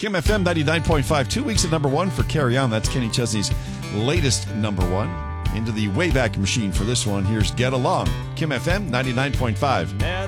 Kim FM 99.5, 2 weeks at number one for Carry On. That's Kenny Chesney's latest number one. Into the Wayback Machine for this one. Here's Get Along. Kim FM 99.5.